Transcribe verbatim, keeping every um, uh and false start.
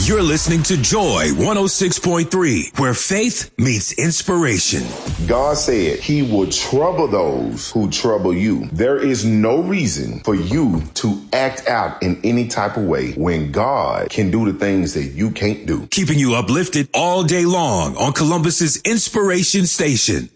You're listening to Joy one oh six point three, where faith meets inspiration. God said he will trouble those who trouble you. There is no reason for you to act out in any type of way when God can do the things that you can't do. Keeping you uplifted all day long on Columbus's Inspiration Station.